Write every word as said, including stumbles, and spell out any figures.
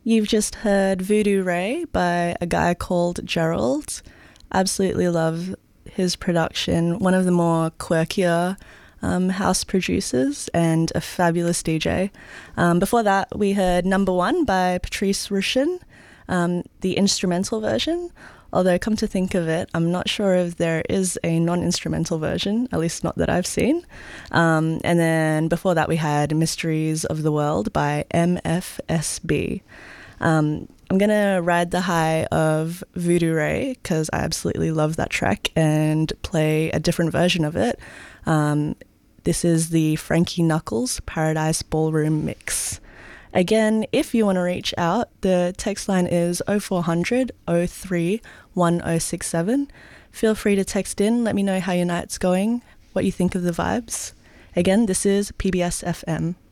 You've just heard Voodoo Ray by a guy called Gerald. Absolutely love his production. One of the more quirkier um, house producers and a fabulous D J. Um, before that, we heard Number One by Patrice Rushen, um, the instrumental version. Although, come to think of it, I'm not sure if there is a non instrumental version, at least not that I've seen. Um, and then before that, we had Mysteries of the World by M F S B. Um, I'm going to ride the high of Voodoo Ray because I absolutely love that track and play a different version of it. Um, this is the Frankie Knuckles Paradise Ballroom Mix. Again, if you want to reach out, the text line is oh four hundred, oh three, one oh six seven. Feel free to text in, let me know how your night's going, what you think of the vibes. Again, this is P B S F M.